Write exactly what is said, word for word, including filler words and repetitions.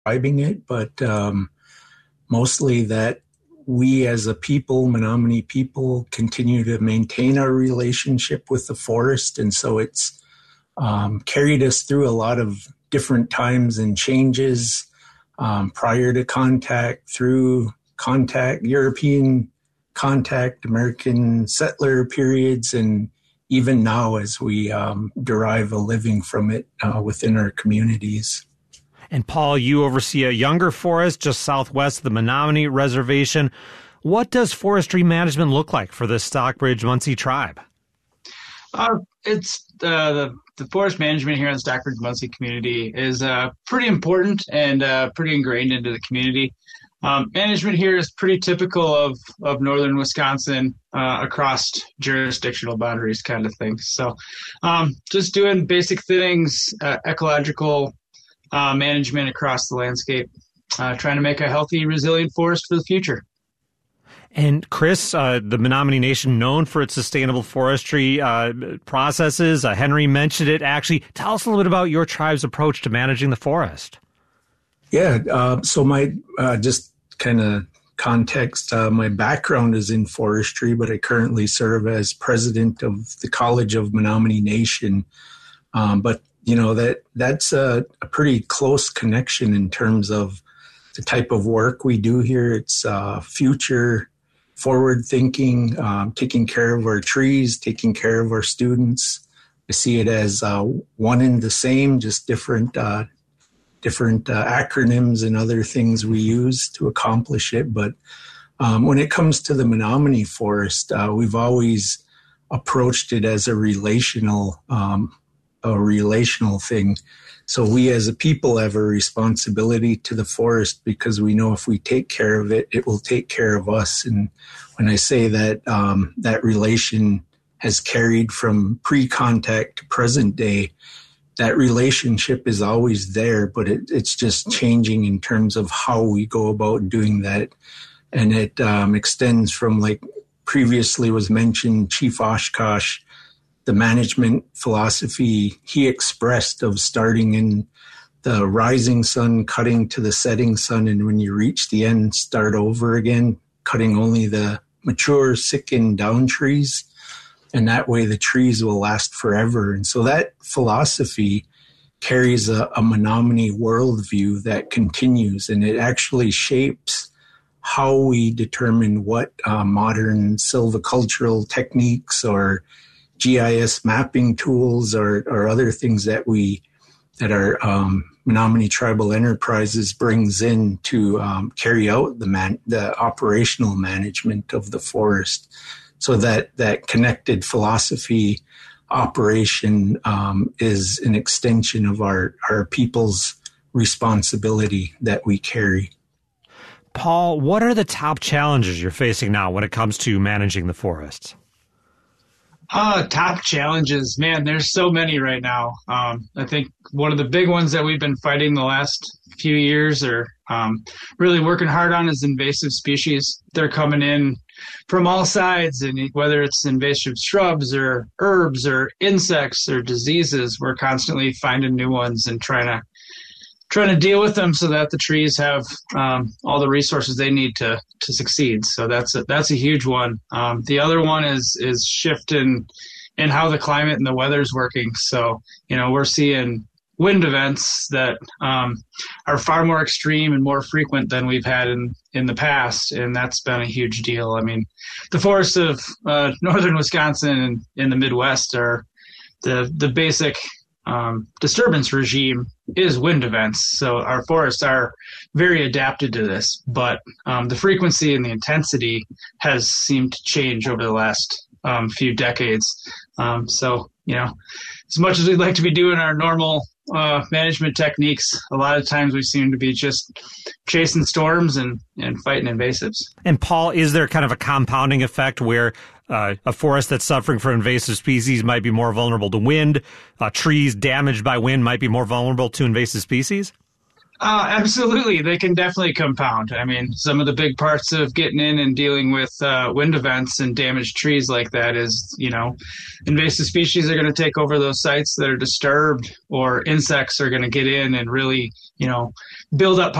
describing it, but um, mostly that we as a people, Menominee people, continue to maintain our relationship with the forest. And so it's um, carried us through a lot of different times and changes um, prior to contact, through contact, European contact, American settler periods, and even now as we um, derive a living from it uh, within our communities. And Paul, you oversee a younger forest just southwest of the Menominee Reservation. What does forestry management look like for the Stockbridge-Munsee tribe? Uh, it's uh, the, the forest management here in the Stockbridge-Munsee community is uh, pretty important and uh, pretty ingrained into the community. Um, management here is pretty typical of, of northern Wisconsin uh, across jurisdictional boundaries kind of thing. So um, just doing basic things, uh, ecological Uh, management across the landscape, uh, trying to make a healthy, resilient forest for the future. And Chris, uh, the Menominee Nation known for its sustainable forestry uh, processes. Uh, Henry mentioned it. Actually, tell us a little bit about your tribe's approach to managing the forest. Yeah, uh, so my uh, just kind of context, uh, my background is in forestry, but I currently serve as president of the College of Menominee Nation. Um, but You know, that that's a, a pretty close connection in terms of the type of work we do here. It's uh, future forward thinking, um, taking care of our trees, taking care of our students. I see it as uh, one and the same, just different uh, different uh, acronyms and other things we use to accomplish it. But um, when it comes to the Menominee Forest, uh, we've always approached it as a relational um a relational thing. So we as a people have a responsibility to the forest because we know if we take care of it, it will take care of us. And when I say that, um, that relation has carried from pre-contact to present day, that relationship is always there, but it, it's just changing in terms of how we go about doing that. And it um, extends from, like previously was mentioned, Chief Oshkosh, the management philosophy he expressed of starting in the rising sun, cutting to the setting sun, and when you reach the end, start over again, cutting only the mature, sick, and down trees. And that way the trees will last forever. And so that philosophy carries a, a Menominee worldview that continues, and it actually shapes how we determine what uh, modern silvicultural techniques or G I S mapping tools or, or other things that we that our um, Menominee Tribal Enterprises brings in to um, carry out the man, the operational management of the forest. So that that connected philosophy operation um, is an extension of our, our people's responsibility that we carry. Paul, what are the top challenges you're facing now when it comes to managing the forests? Uh, top challenges, man, there's so many right now. Um, I think one of the big ones that we've been fighting the last few years or um, really working hard on is invasive species. They're coming in from all sides, and whether it's invasive shrubs or herbs or insects or diseases, we're constantly finding new ones and trying to trying to deal with them so that the trees have um, all the resources they need to to succeed. So that's a, that's a huge one. Um, the other one is is shift in, in how the climate and the weather's working. So, you know, we're seeing wind events that um, are far more extreme and more frequent than we've had in, in the past, and that's been a huge deal. I mean, the forests of uh, northern Wisconsin and in the Midwest are the the basic um, disturbance regime is wind events. So our forests are very adapted to this, but um, the frequency and the intensity has seemed to change over the last um, few decades. Um, so, you know, as much as we'd like to be doing our normal uh, management techniques, a lot of times we seem to be just chasing storms and, and fighting invasives. And Paul, is there kind of a compounding effect where Uh, a forest that's suffering from invasive species might be more vulnerable to wind? Uh, trees damaged by wind might be more vulnerable to invasive species? Uh, absolutely. They can definitely compound. I mean, some of the big parts of getting in and dealing with uh, wind events and damaged trees like that is, you know, invasive species are going to take over those sites that are disturbed, or insects are going to get in and really, you know, build up